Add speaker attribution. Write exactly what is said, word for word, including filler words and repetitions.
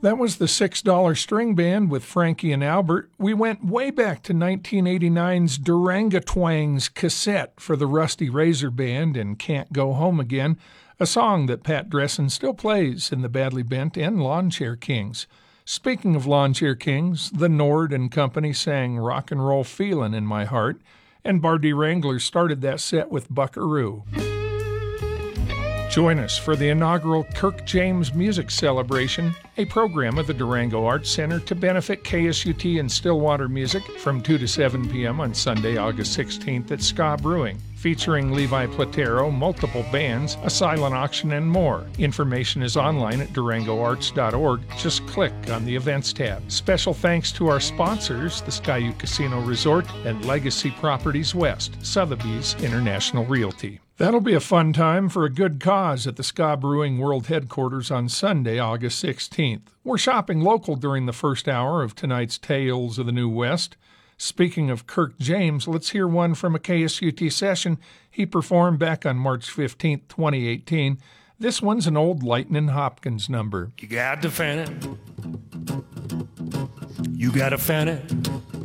Speaker 1: That was the six dollar String Band with Frankie and Albert. We went way back to nineteen eighty-nine's Duranga Twangs cassette for the Rusty Razor Band and Can't Go Home Again, a song that Pat Dressen still plays in the Badly Bent and Lawn Chair Kings. Speaking of Lawn Chair Kings, the Nord and Company sang Rock and Roll Feelin' in My Heart, and Bardi Wrangler started that set with Buckaroo. Join us for the inaugural Kirk James Music Celebration, a program of the Durango Arts Center to benefit K S U T and Stillwater Music from two to seven p.m. on Sunday, August sixteenth at Ska Brewing, featuring Levi Platero, multiple bands, a silent auction, and more. Information is online at durango arts dot org. Just click on the Events tab. Special thanks to our sponsors, the Skyu Casino Resort and Legacy Properties West, Sotheby's International Realty. That'll be a fun time for a good cause at the Ska Brewing World Headquarters on Sunday, August sixteenth. We're shopping local during the first hour of tonight's Tales of the New West. Speaking of Kirk James, let's hear one from a K S U T session he performed back on March fifteenth, twenty eighteen. This one's an old Lightnin' Hopkins number.
Speaker 2: You got to fan it. You got to fan it.